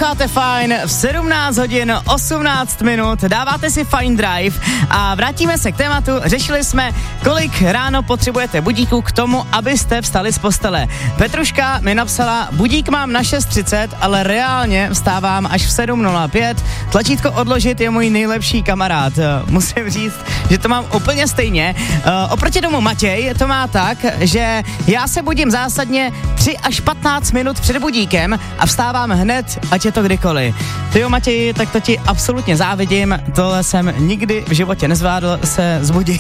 Posloucháte Fajn v 17 hodin 18 minut, dáváte si Fajn Drive a vrátíme se k tématu. Řešili jsme, kolik ráno potřebujete budíků k tomu, abyste vstali z postele. Petruška mi napsala, budík mám na 6:30, ale reálně vstávám až v 7:05. Tlačítko odložit je můj nejlepší kamarád. Musím říct, že to mám úplně stejně. Oproti tomu Matěj to má tak, že já se budím zásadně 3 až 15 minut před budíkem a vstávám hned, ať je to kdykoliv. Tyjo Matěj, tak to ti absolutně závidím, tohle jsem nikdy v životě nezvládl se zbudit